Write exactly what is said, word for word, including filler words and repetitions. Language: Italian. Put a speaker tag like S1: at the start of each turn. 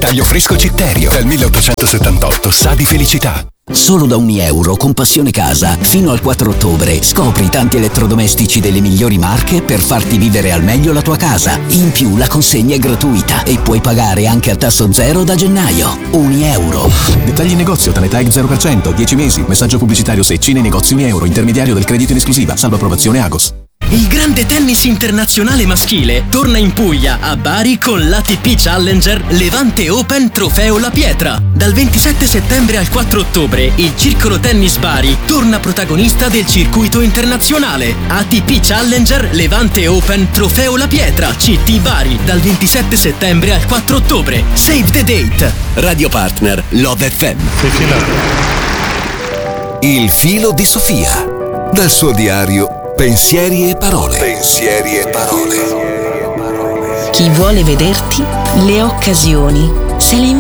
S1: Olio fresco Citterio, dal milleottocentosettantotto, sa di felicità.
S2: Solo da un euro con Passione Casa, fino al quattro ottobre, scopri tanti elettrodomestici delle migliori marche per farti vivere al meglio la tua casa. In più la consegna è gratuita e puoi pagare anche a tasso zero da gennaio. Un euro.
S3: Dettagli in negozio, Tanetag zero per cento, dieci mesi, messaggio pubblicitario Secci nei negozi un euro, intermediario del credito in esclusiva, salvo approvazione Agos.
S4: Il grande tennis internazionale maschile torna in Puglia, a Bari, con l'A T P Challenger Levante Open Trofeo La Pietra. Dal ventisette settembre al quattro ottobre, il Circolo Tennis Bari torna protagonista del circuito internazionale. A T P Challenger Levante Open Trofeo La Pietra, C T Bari, dal ventisette settembre al quattro ottobre. Save the date. Radio partner Love F M.
S1: Il filo di Sofia. Dal suo diario Pensieri e parole. Pensieri e parole.
S5: Chi vuole vederti, le occasioni se le inventa.